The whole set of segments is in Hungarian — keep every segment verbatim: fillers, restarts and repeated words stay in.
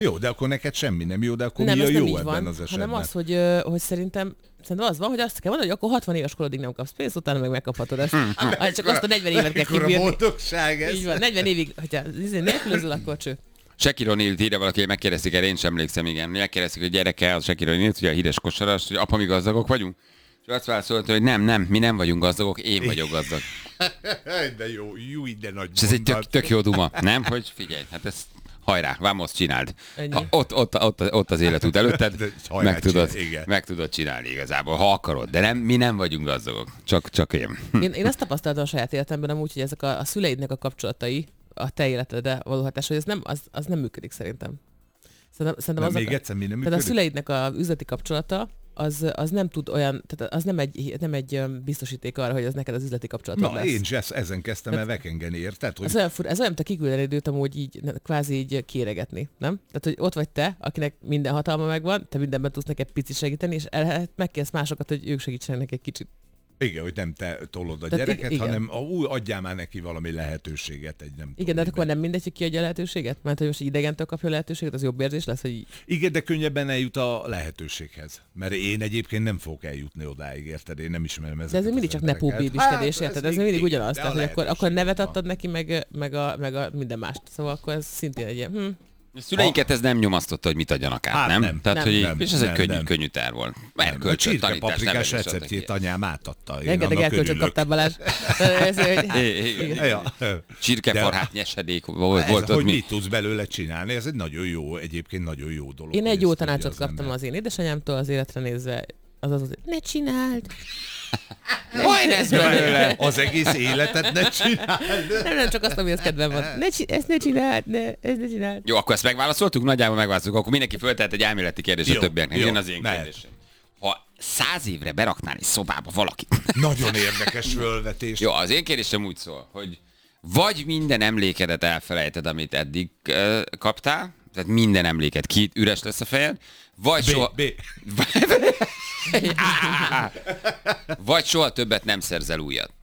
Jó, de akkor neked semmi nem jó, de akkor nem, mi a ez jó nem így ebben van, az esetben? hanem az, hogy, hogy szerintem, szerintem az van, hogy azt kell mondani, hogy akkor hatvan éves korodig nem kapsz pénzt, utána meg megkaphatod ezt. Hmm. Ah, csak azt a negyven évet kell Mekkora kibírni. boldogság ez. Így van, negyven évig, hogyha nélkülözöl, akkor cső. Shaquille O'Neal írja valaki, hogy megkérdezték erre, én sem emlékszem, igen. Megkérdezték, hogy gyereke az Shaquille O'Neal, ugye a híres kosaras, hogy apa, mi gazdagok vagyunk? És azt válaszolta, hogy nem, nem, mi nem vagyunk gazdagok, én vagyok gazdag. De jó, jó, de nagy. És ez egy tök, tök jó duma, nem? Hogy figyelj, hát ez hajrá, vamos, csináld. Ha, ott, ott, ott, ott az életút előtted, meg tudod, csinál, meg tudod csinálni igazából, ha akarod. De nem, mi nem vagyunk gazdagok, csak, csak én. én. Én azt tapasztaltam a saját életemben amúgy, hogy ezek a, a szüleidnek a kapcsolatai, a te életedre való hatás, hogy ez nem, az, az nem működik szerintem. Szerintem, szerintem nem, azok, még egyszer mi nem tehát működik? a szüleidnek a üzleti kapcsolata, az, az nem tud olyan, tehát az nem egy, nem egy biztosíték arra, hogy az neked az üzleti kapcsolatod Na, lesz. én is ezen kezdtem el vekengeni, érted? Hogy... Ez olyan, fura, ez olyan, mint a kiküldeni időt amúgy így, kvázi így kéregetni, nem? Tehát, hogy ott vagy te, akinek minden hatalma megvan, te mindenben tudsz neked picit segíteni, és el, megkérsz másokat, hogy ők segítsenek egy kicsit. Igen, hogy nem te tolod a Tehát gyereket, igen. hanem úgy adjál már neki valami lehetőséget. Egy nem Igen, de akkor nem mindegy, hogy kiadja a lehetőséget? Mert hogy most egy idegentől kapja a lehetőséget, az jobb érzés lesz, hogy... Igen, de könnyebben eljut a lehetőséghez. Mert én egyébként nem fogok eljutni odáig, érted? Én nem ismerem ezeket. De ez mindig csak nepó bébiskedés, Hát, érted? ez Ez mindig még- ugyanaz. de Tehát, a hogy akkor, akkor lehetőség nevet van. adtad neki, meg, meg, a, meg a minden mást. Szóval akkor ez szintén egy ilyen... Hm. A szüleinket ez nem nyomasztotta, hogy mit adjanak át, Hát nem? nem. Tehát, Nem. hogy, Nem, és ez nem, egy könnyű, nem. könnyű terv volt. A Erkölcsöt, csirke tanítás, paprikás nevelés receptjét adtak ki. anyám átadta. Én Rengeteg annak elkölcsöt örülök. kaptál, Balázs. Ez, hogy- É, igen. Ja. Csirkefarhát nyesedék volt, Ez, volt ott hogy mi. mit tudsz belőle csinálni, ez egy nagyon jó, egyébként nagyon jó dolog. Én hogy egy jó ezt tudja tanácsot az kaptam ember. az én édesanyámtól az életre nézve. Az az, hogy ne csináld. Hogy lesz belőle? Az egész életet ne csináld. Nem, nem, csak azt, amihez kedvem van. Ne csi- ezt ne csináld, ne, ezt ne csináld. Jó, akkor ezt megválaszoltuk? Nagyjából megválaszoltuk. Akkor mindenki föltehet egy elméleti kérdést a Jó, többieknek. jó, Jön az én mehet. kérdésem. Ha száz évre beraknál egy szobába valakit. Nagyon érdekes fölvetés. Jó, az én kérdésem úgy szól, hogy vagy minden emlékedet elfelejted, amit eddig uh, kaptál, tehát minden emléket ki üres lesz a fejed, vagy B, soha... B. vagy soha többet nem szerzel újat.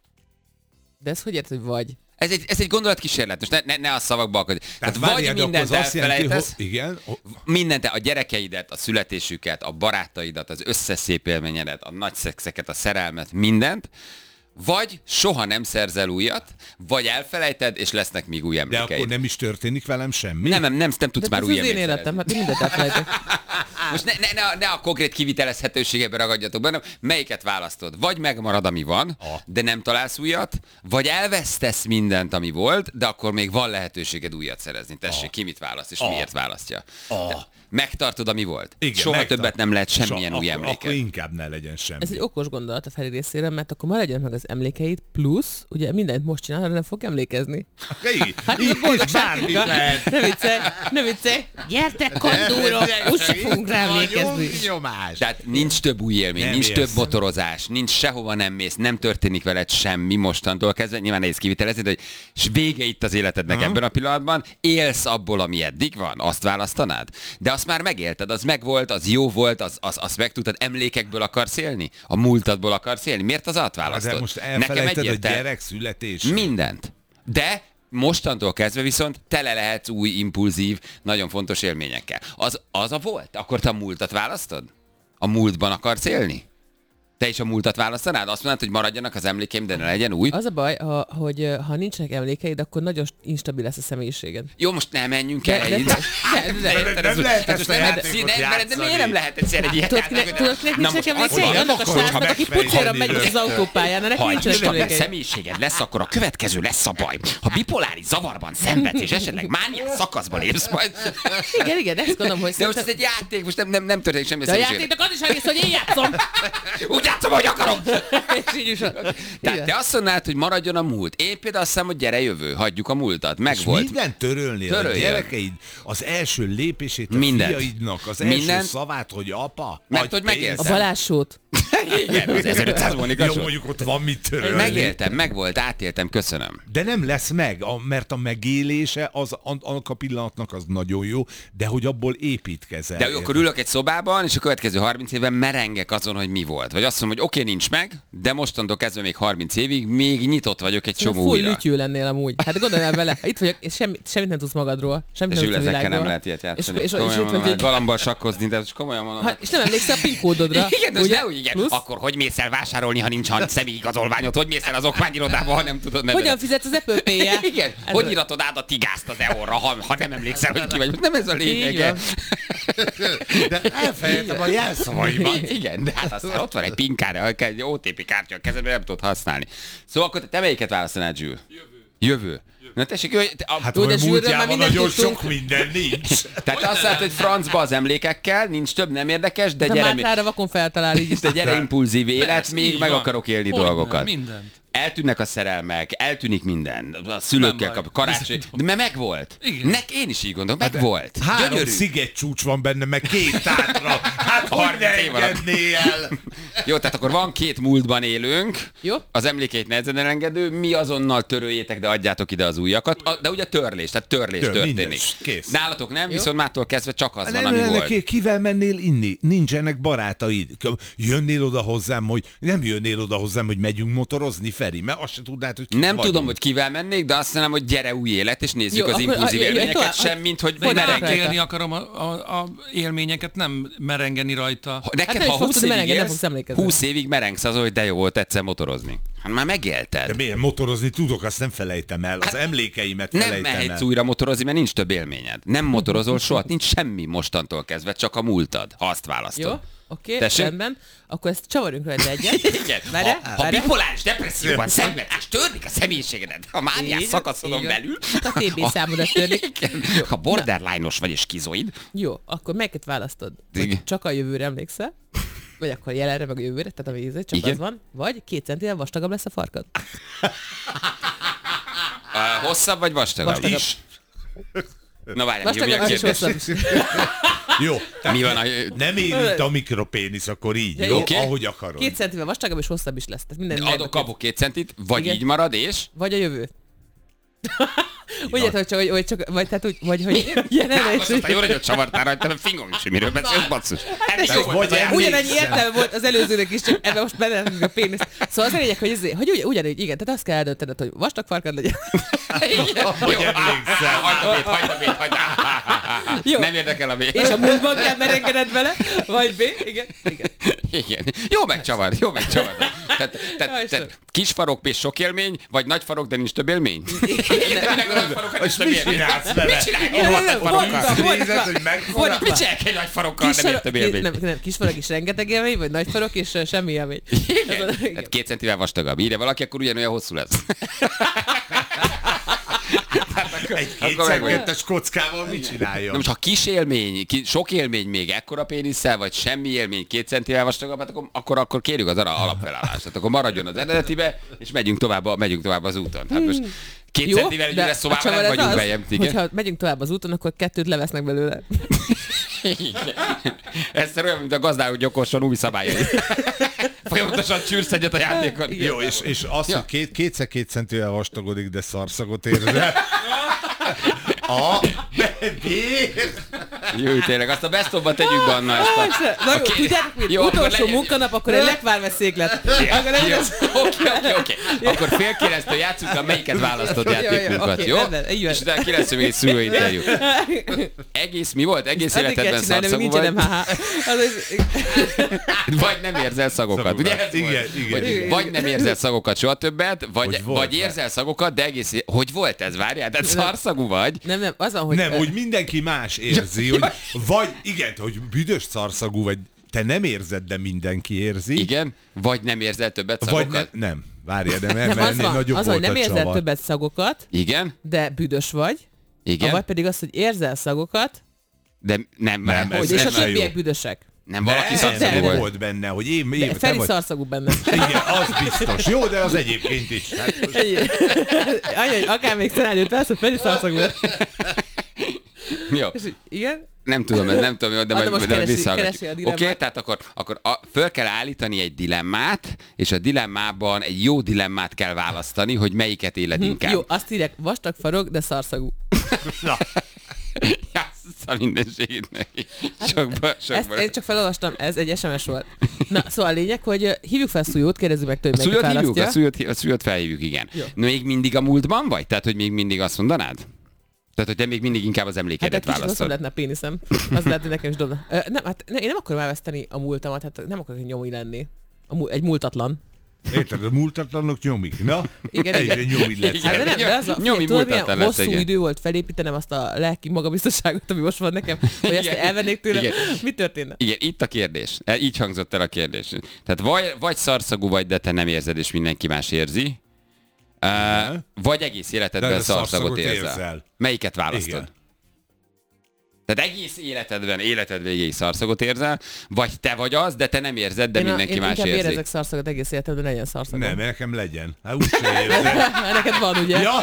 De ez hogy érted, hogy vagy? Ez egy, ez egy gondolatkísérlet, most ne, ne, ne a szavakba akad. Tehát, Tehát vagy várjál, de akkor mindent az azt jelenti, elfelejtesz, hogy igen, mindent, a gyerekeidet, a születésüket, a barátaidat, az összes szép élményedet, a nagy szexeket, a szerelmet, mindent, vagy soha nem szerzel újat, vagy elfelejted, és lesznek még új de emlékeid. akkor nem is történik velem semmi. Nem, nem, nem, nem tudsz De már ez új az én emléket életem, szerezni. hát én mindent elfelejtek. Most ne, ne, ne, a, ne a konkrét kivitelezhetőségebe ragadjatok benne, melyiket választod? Vagy megmarad, ami van, A. de nem találsz újat, vagy elvesztesz mindent, ami volt, de akkor még van lehetőséged újat szerezni. Tessék, A. ki mit választ, és A. miért választja? A. Megtartod, ami volt. Igen, Soha megtart- többet nem lehet semmilyen So- új akkor, emléket. akkor inkább ne legyen semmi. Ez egy okos gondolat a Feri részéről, mert akkor maradjon meg az emlékeid, plusz, ugye mindent most csinál, de nem fog emlékezni. Így, Hát így ez a is boldogság. bármi lehet. Ne viccelj, ne viccelj. Gyertek, kondúrok, úgyse fogunk rá emlékezni. Vagyunk nyomás. Tehát nincs több új élmény, Nem nincs érsz. több motorozás, nincs sehova nem mész, nem történik veled semmi mostantól kezdve, nyilván nehéz kivitelezni, de hogy és vége itt az életednek uh-huh. ebben a pillanatban, élsz abból, ami eddig van, azt választanád? De azt már megélted, az megvolt, az jó volt, az, az, azt megtudtad, emlékekből akarsz élni? A múltadból akarsz élni? Miért az azt választod? De most elfelejted a egyértelmű- gyerek születését. Mindent. De mostantól kezdve viszont tele lehetsz új, impulzív, nagyon fontos élményekkel. Az, az a volt? Akkor te a múltat választod? A múltban akarsz élni? Te is a múltat választanád? Azt mondod, hogy maradjanak az emlékeim, de ne legyen új? Az a baj, ha, hogy ö, ha nincsenek emlékeid, akkor nagyon instabil lesz a személyiséged. Jó, most nem menjünk De- el. de- így. de- De érted, ez- nem lehet ez ezt most a nem- játékot színe- mert- De játszani. miért nem lehet egyszer egy ilyet Tudod, kinek, játszani? tudod, kinek Na nincsenek most emlékeid? azt Annak a akarod, ha srácnak, aki megfejteni pucéran megy rögtön. az autópályán, neki Ha egy nincsenek instabil emlékeid. személyiséged lesz, akkor a következő lesz a baj. Ha bipoláris zavarban szenvedsz, és esetleg mániás szakaszba lépsz majd. Igen, igen, ezt gondolom, hogy De most ez egy játék, most nem, nem, nem történik semmi de a személyiséged. játéknak az is egész, hogy én játszom. Úgy játszom, hogy akarom. És így is van. Tehát Igen. te azt mondnád, hogy maradjon a múlt. Én például azt hiszem, hogy gyere jövő, hagyjuk a múltat. És Megvolt. mindent törölnél a Töröljön. gyerekeid, az első lépését a Mindent. fiaidnak, az első Mindent. szavát, hogy apa, Mert adj hogy megélsz. A pénzt. Balázs sót. Igen, az ezerötszáz Monika Jó, Show. mondjuk ott van mit törölni. Megéltem, megvolt, átéltem, köszönöm. De nem lesz meg, a, mert a megélése az, annak a pillanatnak az nagyon jó, de hogy abból építkezel. De akkor ülök egy szobában, és a következő harminc évben merengek azon, hogy mi volt. Vagy azt mondom, hogy oké, okay, nincs meg, de mostantól kezdve még harminc évig még nyitott vagyok egy csomó Full újra. lütyű lennél amúgy. Hát gondolj el vele, itt vagyok, és semmi, semmit nem tudsz magadról. Semmit És nem ül tudsz a ezekkel világról. nem lehet ilyet játszani. És, és, és, Komolyan és, mondom, és, hát galambal sakkozni, de és komolyan mondom. ha, és nem emlékszel a PIN kódodra. Igen, de ugye? de, igen. Plusz? Akkor hogy mész el vásárolni, ha nincs személyigazolványod? Hogy mész el az okmányirodába, ha nem tudod nevedet? Hogyan fizetsz az Apple Pay-jel? Igen, Ez hogy a- iratod át a tigázt az é o-ra, ha, ha nem emlékszel, hogy ki vagy. Nem ez a Így lényege. van. De elfelejtem a jelszavaimat. Igen, de hát aztán ott van egy PIN kártya, egy o té pé kártya a kezedben, nem tudod használni. Szóval akkor te melyiket választanád, Zsül? Jövő. Jövő. Na tessék, hogy te, a, Hát Jó, de hogy Zsülről már múltjában mindent nagyon tudtunk. sok minden nincs. tehát azt látod, hogy francba az emlékekkel, nincs több, nem érdekes, de De gyere, Mártára vakon feltalál így is. de gyere impulzív élet, Persze, még így meg van. akarok élni Hogyne, dolgokat. Mindent. Eltűnnek a szerelmek, eltűnik minden, a szülőkkel Nem baj. kap, karácsony, de mert megvolt. Igen. Nek én is így gondolom, megvolt. Három Gyönyörű. szigetcsúcs van benne, meg két tátra. Hát hogy harminc ne év alatt. engedné el? Jó, tehát akkor van két múltban élünk, Jó. az emlékeit nehezen elengedő, mi azonnal töröljétek, de adjátok ide az újakat. A, de ugye törlés, tehát törlés Tör, történik. minden, kész. Nálatok nem, viszont mától kezdve csak az van, Nem, ami nem, volt. nem, kivel mennél inni? Nincsenek barátaid. Jönnél oda hozzám, hogy nem jönnél oda hozzám, hogy megyünk motorozni, Feri, mert azt se tudnád, hogy kik Nem vagyunk. tudom, hogy kivel mennék, de azt mondom, hogy gyere új élet, és nézzük Jó, az akkor- impulzív a- jó, jó, élményeket, tovább. semmint, hogy De én mereng merengek. átélni akarom a, a, a élményeket, nem merengeni rajta. Ha- Neked, Hát nem ha is fogsz húsz tudni évig merengeni, nem élsz, fogsz emlékezni. húsz évig merengsz azon, hogy de jó volt egyszer motorozni. Hát már De megélted. miért motorozni tudok, azt nem felejtem el. Az emlékeimet Nem felejtem mehetsz el. újra motorozni, mert nincs több élményed. Nem motorozol soha, nincs semmi mostantól kezdve, csak a múltad, ha azt választod. Jó, oké, Tessék? rendben. Akkor ezt csavarjunk rajta egyet. Igen. Várjál, Ha, ha várjál. bipoláris depresszióban szenvedsz, és törnik a személyiségedet, a mániás Így, szakaszodon így van. belül, A té bé számodat törlik. Igen. Ha borderline-os vagy és skizoid, Jó, akkor melyiket választod? Hogy Igen. csak a jövőre emlékszel? Vagy akkor jelenre, meg a jövőre, tehát a vízre, csak Igen. az van. Vagy két centivel vastagabb lesz a farkad. uh, hosszabb vagy vastagabb? Vastagabb. Is. Na várjál, jó, mi a Vastagabb és kérdés? hosszabb is. Jó. Mi van a... Nem érint a mikropénisz, akkor így, jó? Oké. Ahogy akarod. Két centivel vastagabb és hosszabb is lesz. Tehát minden Adok, kapok két centit, vagy Igen. így marad, és... Vagy a jövő. Úgy érted, hogy csak, hogy, hogy csak, vagy tehát úgy, vagy hogy jelenre Most is. aztán jó, hogy ott csavartál rajta, mert fingom is, hogy miről beszélsz, basszus. Hát És jó, vagy vagy el- ugyanannyi emlékszel. értelme volt az előzőnek is, csak ebben most benne a pénisz. Szóval az a lényeg, hogy, ezért, hogy ugy, ugyanúgy, igen, tehát azt kell eldöntened, hogy vastag farkad legyen. Hogy emlékszel. Hagyd a bét, hagyd a bét, hagyd a Jó. Nem érdekel a bét. És a múltban kell merengeded vele, vagy B, igen, igen. Igen. Jó megcsavar, jó megcsavar. Tehát, Jaj, tehát, Istenem. tehát kis farok és sok élmény, vagy nagy farok, de nincs több élmény? Igen, de meg a nagy farokkal nincs És több mit élmény. csinálsz vele? Mit csinálj? Nem, Jó, nem, nagy nem, farokkal. fordítva, fordítva. Nézed, hogy mekkora? Fordítva. Mit csinálják egy nagy farokkal, Kis nem ért farok, több élmény? nem, nem, kis farok is rengeteg élmény, vagy nagy farok és uh, semmi élmény. Igen. Ez a- igen. Tehát két centivel vastagabb. Írja valaki, akkor ugyanolyan hosszú lesz. Egy Akkor meg vagy. kétszerkettes kockával mit Na csináljon? most ha kis élmény, ki, sok élmény még ekkora pénisszel, vagy semmi élmény két centivel vastagabb, hát akkor, akkor, akkor kérjük az ara alapfelállást. Tehát akkor maradjon az eredetibe, és megyünk tovább, a, megyünk tovább az úton. Hát most két Jó, centivel egy de üres a szobában csavar nem ez vagyunk az, bejebb. Igen. hogyha megyünk tovább az úton, akkor kettőt levesznek belőle. Ez olyan, mint a gazdáló gyokorson új szabályai. Folyamatosan csűrsz egyet a játékon. Jó, és, és az, Ja. hogy két, kétszer két centivel vastagodik, de szarszagot érzel. A bebér! Jó, tényleg, azt a best of-ba tegyük be Anna ezt a... Na jó, Oké. tudjátok mit? Jó, akkor Utolsó legyen- munkanap, akkor egy lekvárve széklet. Akkor nem Jó, lesz. Oké, oké, oké. Akkor fél kilenctől játszunk, a melyiket választod Jó, jó, játékunkat, oké, jó? rendben, így van. És utána kilenctől még egy szülőinterjú. Egész, mi volt? Egész Addig kell életedben csinálni, hogy szarszagú nincsen vagy? nem há. Az is- Vagy nem érzel szagokat, ugye? ez Igen, volt? igen, Vagy, igen. vagy nem érzel szagokat soha többet, vagy, Hogy volt vagy már. érzel szagokat, de egész... Hogy volt ez? Várjál, tehát szarszagú vagy? Nem, nem, az van, hogy... Nem, úgy mindenki más érzi, hogy vagy, igen, hogy büdös szarszagú vagy, te nem érzed, de mindenki érzi. Igen? Vagy nem érzel többet Vagy szagokat? ne, nem, várjál, de nem, nem, mert az ennél van, nagyobb az van, hogy volt nem a érzel csavar. többet szagokat, Igen? de büdös vagy. Igen? Vagy pedig az, hogy érzel szagokat, De nem, Nem, nem, ez hogy, és a nem többiek jó. büdösek. nem valaki Nem, szarszagú nem volt. volt benne, hogy én, én De te Feri vagy. szarszagú benne. Igen, az biztos. Jó, de az egyébként is. Hát most Anya, hogy akár még szenállőt vesz, hogy Feri szarszagú lesz. Jó. És, igen? Nem tudom, nem tudom, de majd, most de majd keresi- visszahallgatjuk. keresi a dilemmát. Oké, tehát akkor, akkor a, föl kell állítani egy dilemmát, és a dilemmában egy jó dilemmát kell választani, hogy melyiket éled inkább. Jó, azt írják, vastag farok, de szarszagú. Jássza mindenségét neki. Sokba, Ezt sokba. én csak felolvastam, ez egy es em es volt. Na, szóval a lényeg, hogy ö, hívjuk fel Szújót, kérdezzük meg tőle, A hogy szúlyot melyik hívjuk? A választja. szúlyot, a szúlyot felhívjuk, igen. Jó. Még mindig a múltban vagy? Tehát, hogy még mindig azt mondanád? Tehát, hogy te még mindig inkább az Hát emlékedet egy kicsit rosszabb választod. lehetne a péniszem. Az lehet, hogy nekem is dobna. Ö, nem, hát ne, én nem akarom elveszteni a múltamat, hát nem akarok nyomi lenni. A múl, egy múltatlan. Érted, a múltatlanok nyomik. Na, Igen, ez igen. egy nyomik lesz. Hát de nem, de az a, Nyomi figyelj, tudod, milyen múltatlan lesz, hosszú igen. idő volt felépítenem azt a lelki magabiztosságot, ami most van nekem, hogy ezt Igen. elvennék tőle. Igen. Mi történne? Igen, itt a kérdés. E, Így hangzott el a kérdés. Tehát vagy, vagy szarszagú vagy, de te nem érzed, és mindenki más érzi. Uh, vagy egész életedben De de szarszagot szarszaggot érzel. érzel. Melyiket választod? Igen. Tehát egész életedben, életed végéig szarszagot érzel, vagy te vagy az, de te nem érzed, de én, a, mindenki én más inkább érzi. érezek szarszagot egész életemben, legyen szarszagom. Nem, nekem legyen. Hát úgyse érzem. Neked van, ugye? Ja,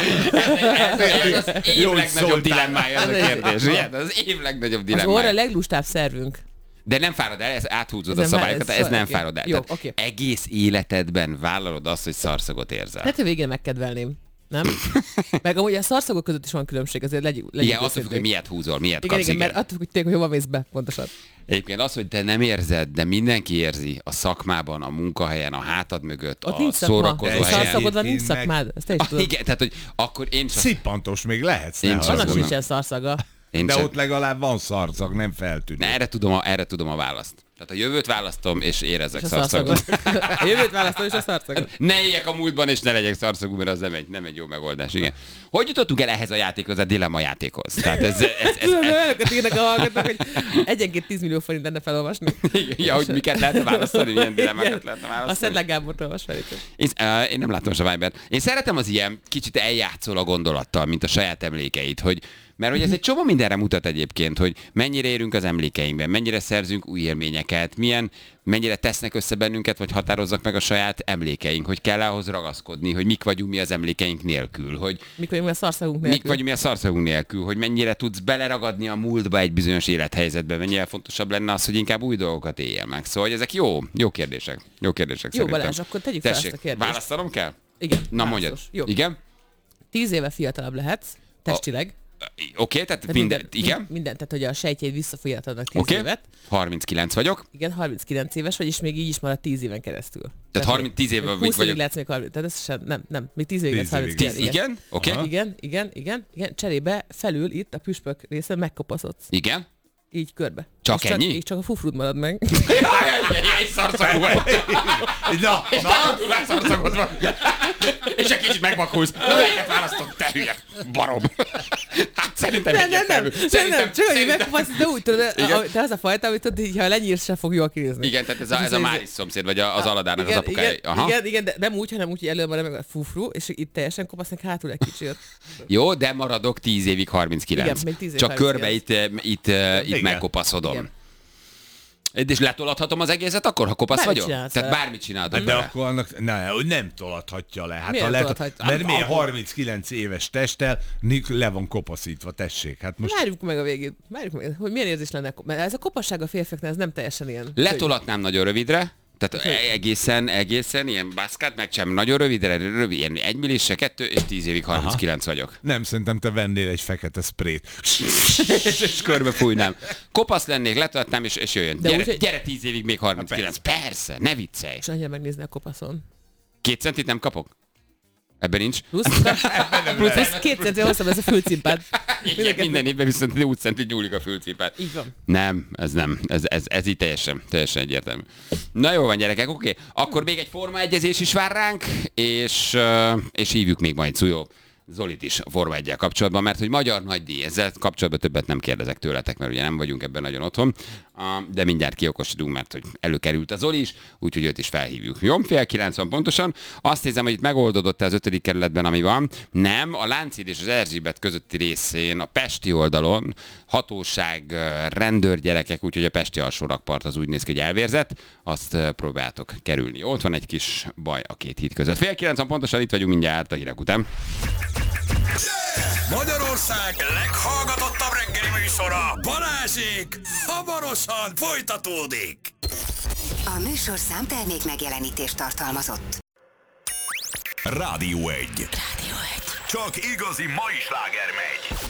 Ez az év Jó, hogy legnagyobb szóltál. dilemmája ez a Ez egy- kérdés. Ugye? Az év legnagyobb Az orra a dilemmája. leglustább szervünk. De nem fárad el, ez áthúzod a Ez nem- szabályokat, ez- ez nem oké. fárad el. Jó, Tehát oké. egész életedben vállalod azt, hogy szarszagot érzel. Hát, hogy végén megkedvelném. Nem? Meg amúgy a szarszagok között is van különbség, azért legyünk, legyünk Igen, attól függ, hogy miért húzol, miért Igen, kapsz, igen, igen. mert attól függ, hogy tényleg, hogy hova mész be, pontosan. Egyébként az, hogy te nem érzed, de mindenki érzi a szakmában, a munkahelyen, a hátad mögött, Ott a nincs szakma. szórakozó Egy helyen. szarszagod van, nincs Én meg- szakmád. Ezt te is Ah, tudod. igen, tehát hogy akkor én csak... szippantos még lehetsz. Én ne csak- Annak haragudj. sincsen szarszaga. Én De csak... ott legalább van szarszag, nem feltűnő. Na, erre tudom, a, erre tudom a választ. Tehát a jövőt választom, és érezek És a szarszagot. szarszagot. A jövőt választom, és a szarszagot. Ne éljek a múltban, és ne legyek szarszagú, mert az nem egy, nem egy jó megoldás. Igen. Hogy jutottunk el ehhez a játékhoz, a dilemma játékhoz? Tehát ez, ez, ez, Tudom, ez, olyanokat írnak a hallgatók, hogy egyenként tíz millió forint lenne felolvasni. ja, hogy miket lehetne választani, milyen dilemmákat lehetne A választani. Szedlák Gábort olvas fel. Én, uh, én nem látom a Vibert. Én szeretem az ilyen kicsit eljátszol a gondolattal, mint a saját emlékeit, hogy mert hogy ez egy csomó mindenre mutat egyébként, hogy mennyire érünk az emlékeinkben, mennyire szerzünk új élményeket, milyen, mennyire tesznek össze bennünket, vagy határozzak meg a saját emlékeink, hogy kell ahhoz ragaszkodni, hogy mik vagyunk mi az emlékeink nélkül, hogy Mikor mi a szarszagunk mik nélkül. vagyunk mi a szarszagunk nélkül, hogy mennyire tudsz beleragadni a múltba egy bizonyos élethelyzetbe, mennyire fontosabb lenne az, hogy inkább új dolgokat éljél meg. Szóval hogy ezek jó, jó kérdések. Jó kérdések Jó, szerintem. Balázs, akkor tegyük fel Tessék, ezt a kérdést. választanom kell? Igen. Na válaszos. mondjad. Jó. Igen? Tíz éve fiatalabb lehetsz, testileg. Oké, okay, tehát Tehát minden, igen? Minden, minden, tehát hogy a sejtjeid visszafiatalodnak tíz Oké, okay. évet. harminckilenc vagyok. Igen, harminckilenc éves vagy, és még így is marad tíz éven keresztül. Tehát harminc, tíz éve húsz vagyok. évig lehetsz még harminc, tehát ez sem, nem, nem, még tíz évig Tíz lesz évig. harminckilenc. tíz, igen? Oké. Aha. Igen, igen, igen, igen. Cserébe felül itt a püspök részen megkopaszodsz. Igen? Így körbe. Csak és ennyi? Csak, így csak a fufrud marad meg. Egy szarszagú vagy. Na, És te szarszagod van. És egy kicsit megvakulsz. Na, melyiket választott, te hülye barom. Hát szerintem Nem, nem, nem, egyértelmű. nem, nem, csak hogy szerintem- megkopaszodsz, de úgy tudod, Igen. a- te az a fajta, amit tudod, így, ha lenyírsz, se fog jól kinézni. Igen, tehát ez a, ez a Máris szomszéd, vagy a- az Aladának az igen, apukája. igen, Aha. igen, igen, de nem úgy, hanem úgy, hogy előbb marad meg a fufru, és itt teljesen kopasznak hátul egy kicsit. Jó, de maradok tíz évig harminckilenc. Igen, még tíz év Csak körbe itt, harminckilenc. eh, itt, eh, itt Igen. megkopaszodom. Igen. És letolathatom az egészet akkor, ha kopasz Bármit vagyok? csinálsz Tehát vele. bármit csinálok de vele. akkor annak ne, hogy nem tolathatja le. Hát Miért ha lehet, tolathatja? mert Hát, miért ahol- harminckilenc éves testtel Nik le van kopaszítva, tessék. Hát most Várjuk meg a végét. Várjuk meg, hogy milyen érzés lenne. Mert ez a kopasság a férfiaknál, ez nem teljesen ilyen. Letolatnám nagyon rövidre, tehát egészen, egészen ilyen baszkát, meg sem nagyon rövidre, rövid, ilyen egy millisre, kettő, és tíz évig harminckilenc vagyok. nem, szerintem te vennél egy fekete sprayt. és, és körbe fújnám. Kopasz lennék, letolatnám, és, és jöjjön. De Gyere, úgy, hogy- gyere tíz évig még harminckilenc. Persze, ne viccelj. És annyira megnézni a kopaszon. Két centit nem kapok? Ebben nincs. Plusz, plusz, plusz két centi hosszabb ez a fülcimpád. Igen, minden évben viszont úgy centit nyúlik a fülcipát. Így van. Nem, ez nem. Ez, ez, ez így teljesen, teljesen egyértelmű. Na jó van, gyerekek, oké. Okay. Akkor még egy formaegyezés is vár ránk, és, uh, és hívjuk még majd Szújó Zolit is a Forma egyel kapcsolatban, mert hogy magyar nagydíj, ezzel kapcsolatban többet nem kérdezek tőletek, mert ugye nem vagyunk ebben nagyon otthon, uh, de mindjárt kiokosodunk, mert hogy előkerült a Zoli is, úgyhogy őt is felhívjuk. Jó, fél kilenc van pontosan. Azt hiszem, hogy itt megoldódott az ötödik kerületben, ami van. Nem, a Lánchíd és az Erzsébet közötti részén, a pesti oldalon hatóság, uh, rendőrgyerekek, úgyhogy a pesti alsó rakpart az úgy néz ki, hogy elvérzett, azt uh, próbáltok kerülni. Ott van egy kis baj a két híd között. Fél kilenc van pontosan, itt vagyunk mindjárt a hírek után. Magyarország leghallgatottabb reggeli műsora, Balázsék, hamarosan folytatódik. A műsorszám termék megjelenítést tartalmazott. Rádió egy. Csak igazi mai sláger megy.